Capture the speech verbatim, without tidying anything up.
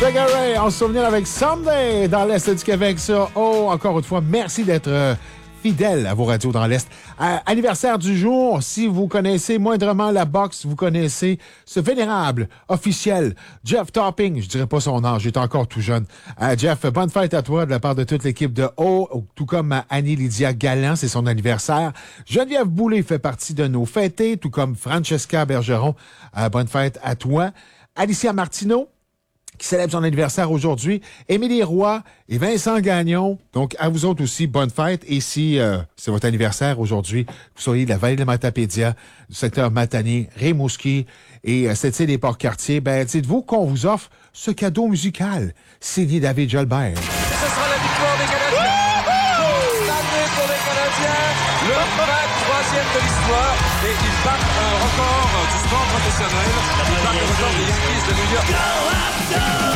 Sugar Ray, en souvenir avec Someday dans l'Est du Québec. Ça. Oh, encore une fois, merci d'être euh, fidèle à vos radios dans l'Est. Euh, anniversaire du jour, si vous connaissez moindrement la boxe, vous connaissez ce vénérable officiel, Jeff Topping. Je dirais pas son âge, il est encore tout jeune. Euh, Jeff, bonne fête à toi de la part de toute l'équipe de O, tout comme à Annie-Lydia Galland, c'est son anniversaire. Geneviève Boulay fait partie de nos fêtés, tout comme Francesca Bergeron. Euh, bonne fête à toi. Alicia Martineau, qui célèbre son anniversaire aujourd'hui, Émilie Roy et Vincent Gagnon. Donc, à vous autres aussi, bonne fête. Et si euh, c'est votre anniversaire aujourd'hui, vous soyez de la vallée de Matapédia, du secteur Matanier, Rimouski et euh, cette île des Port-Cartier, ben, dites-vous qu'on vous offre ce cadeau musical signé David Jalbert. Ce sera la victoire des Canadiens. Cette année pour les Canadiens, le vingt-troisième de l'histoire. Et ils battent un record du sport professionnel. Ils battent le record des Yankees de New York.